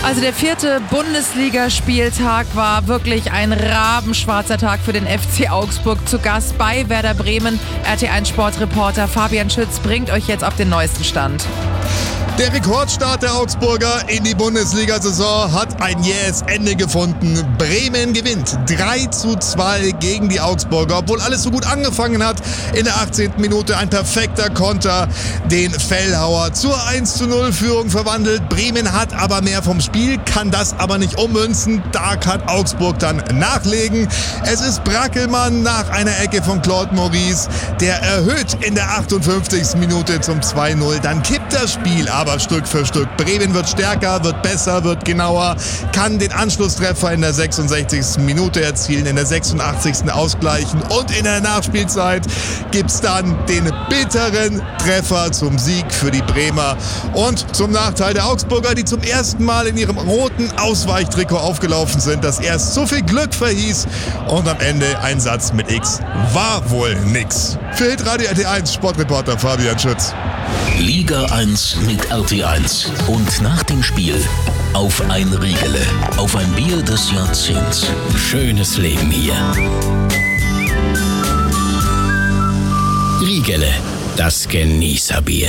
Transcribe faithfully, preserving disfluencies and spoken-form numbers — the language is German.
Also der vierte Bundesligaspieltag war wirklich ein rabenschwarzer Tag für den F C Augsburg. Zu Gast bei Werder Bremen. R T eins Sportreporter Fabian Schütz bringt euch jetzt auf den neuesten Stand. Der Rekordstart der Augsburger in die Bundesliga-Saison hat ein jähes Ende gefunden. Bremen gewinnt drei zu zwei gegen die Augsburger, obwohl alles so gut angefangen hat. In der achtzehnten Minute ein perfekter Konter, den Fellhauer zur eins zu null Führung verwandelt. Bremen hat aber mehr vom Spiel, kann das aber nicht ummünzen. Da kann Augsburg dann nachlegen. Es ist Brackelmann nach einer Ecke von Claude Maurice, der erhöht in der achtundfünfzigsten Minute zum zwei null. Dann kippt das Spiel ab. Aber Stück für Stück. Bremen wird stärker, wird besser, wird genauer, kann den Anschlusstreffer in der sechsundsechzigsten Minute erzielen, in der sechsundachtzigsten ausgleichen und in der Nachspielzeit gibt es dann den bitteren Treffer zum Sieg für die Bremer und zum Nachteil der Augsburger, die zum ersten Mal in ihrem roten Ausweichtrikot aufgelaufen sind, das erst so viel Glück verhieß und am Ende ein Satz mit X war wohl nix. Für Hitradio R T eins Sportreporter Fabian Schütz. Liga eins mit R T eins. Und nach dem Spiel auf ein Riegele, auf ein Bier des Jahrzehnts. Schönes Leben hier. Riegele, das Genießerbier.